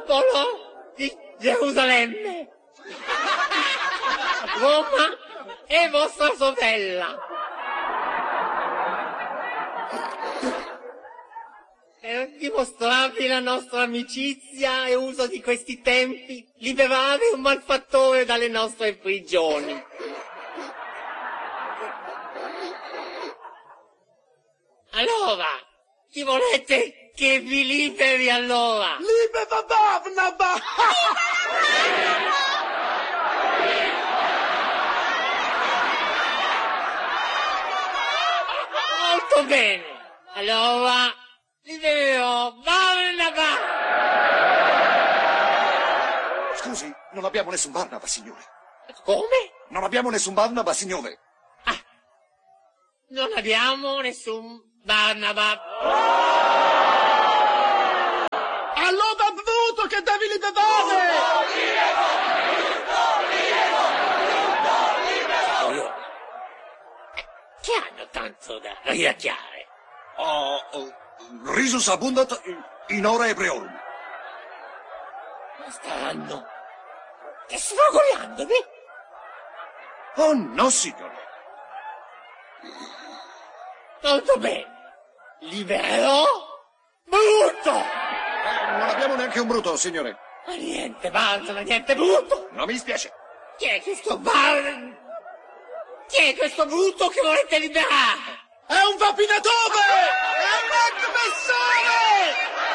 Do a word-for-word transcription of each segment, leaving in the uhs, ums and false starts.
popolo di Gerusalemme. Roma è vostra sorella. Per dimostrarvi la nostra amicizia e uso di questi tempi, liberare un malfattore dalle nostre prigioni. Allora, chi volete che vi liberi allora? Libera Barnaba! Molto bene. Allora, libererò Barnaba. Scusi, non abbiamo nessun Barnaba, signore. Come? Non abbiamo nessun Barnaba, signore. Ah, non abbiamo nessun Barnaba. Allora Bruto che devi liberare! Io. Che hanno tanto da ridacchiare? Oh, oh, risus abundat in ora ebreorum. Ma staranno sfogoliandomi? Oh no, signore. Molto bene. Libererò Bruto. Eh, non abbiamo neanche un Bruto, signore. Ma niente Barnaba, niente Bruto. Non mi spiace. Chi è questo Barnaba? Chi è questo Bruto che volete liberare? È un rapinatore! È un aggressore!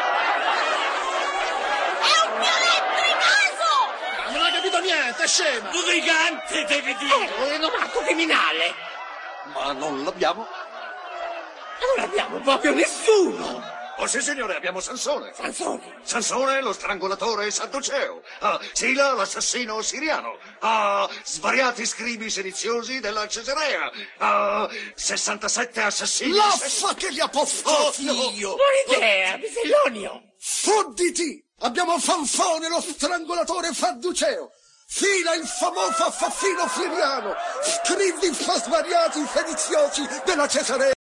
È un violetto in naso! Non ha capito niente, scema! Brigante, devi dire! È un rinomato criminale! Ma non l'abbiamo? Non abbiamo proprio nessuno! Oh sì, signore, abbiamo Sansone. Sansone! Sansone, lo strangolatore sadduceo. Ah, Sila, l'assassino siriano. Ah, svariati scribi sediziosi della Cesarea. Ah, sessantasette assassini... L'affa che gli ha posto figlio! Buona idea, Bisellonio! Fodditi! Abbiamo Fanfone, lo strangolatore sadduceo! Fila, il famoso assassino siriano! Scrivi svariati sediziosi della Cesarea!